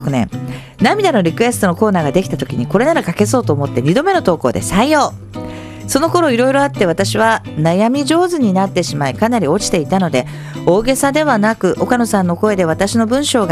年、涙のリクエストのコーナーができた時にこれなら書けそうと思って2度目の投稿で採用。その頃いろいろあって私は悩み上手になってしまいかなり落ちていたので、大げさではなく岡野さんの声で私の文章が